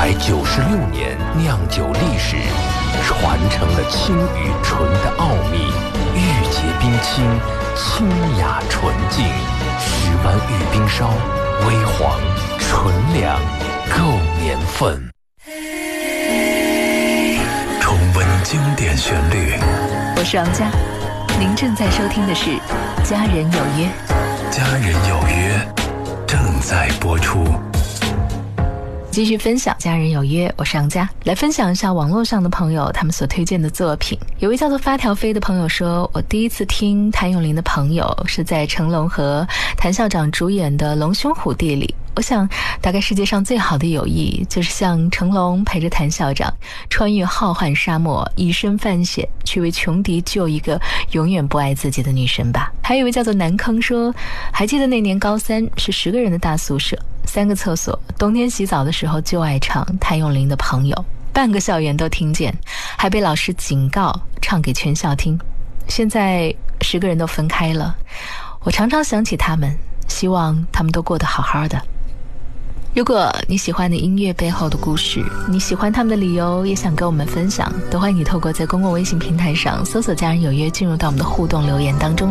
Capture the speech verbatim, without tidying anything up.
百九十六年酿酒历史，传承了青与醇的奥秘，玉洁冰清，清雅纯净。十湾玉冰烧，微黄纯粮，够年份。重温经典旋律， 我是王佳，您正在收听的是《家人有约》。 家人有约正在播出。 继续分享《家人有约》，我是杨佳，来分享一下网络上的朋友他们所推荐的作品。有位叫做发条飞的朋友说，我第一次听谭咏麟的朋友是在成龙和谭校长主演的《龙兄虎弟》里。我想大概世界上最好的友谊就是像成龙陪着谭校长穿越浩瀚沙漠，以身犯险去为穷敌救一个永远不爱自己的女神吧。还有一位叫做南坑说，还记得那年高三是十个人的大宿舍，三个厕所，冬天洗澡的时候就爱唱谭咏麟的朋友，半个校园都听见，还被老师警告唱给全校听。现在十个人都分开了，我常常想起他们，希望他们都过得好好的。如果你喜欢的音乐背后的故事，你喜欢他们的理由，也想跟我们分享，都欢迎你透过在公共微信平台上搜索家人有约，进入到我们的互动留言当中。